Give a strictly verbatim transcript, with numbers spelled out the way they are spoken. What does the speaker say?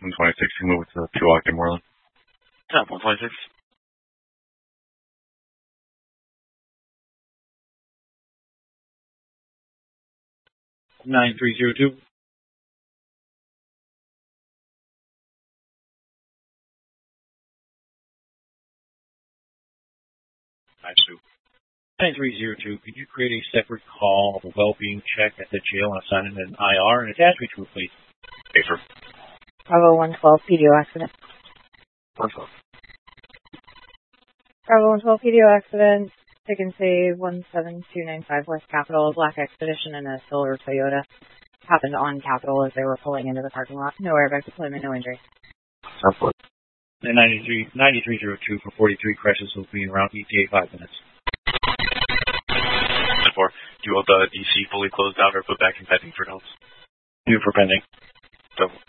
one twenty-six, you move it to two Octane Moreland. Top one twenty-six. nine three zero two. nine two. nine three zero two, could you create a separate call of a well-being check at the jail and assign it an I R and attach me to it, please? Paper. Bravo one twelve, P D O accident. Perfect. Bravo one twelve, P D O accident. Take and save one seven two nine five West Capitol, Black Expedition and a silver Toyota. Happened on Capitol as they were pulling into the parking lot. No airbag deployment, no injury. Sounds And ninety-three ninety-three zero two for forty-three crashes will be around E T A five minutes. ten four. Do you want the D C fully closed down or put back in pending for notes? Due for pending. Double.